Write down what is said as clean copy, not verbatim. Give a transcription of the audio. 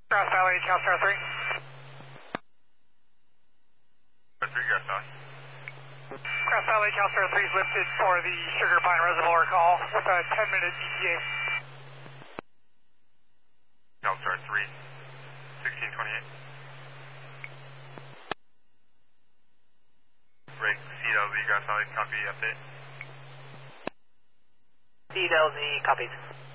Grass Valley, CalStar 3. 3, Grass Valley. Grass Valley, CalStar 3 is lifted for the Sugar Pine Reservoir call with a 10-minute ETA. CalStar 3, 1628. Break CWZ, Grass Valley, copy update. CWZ copies.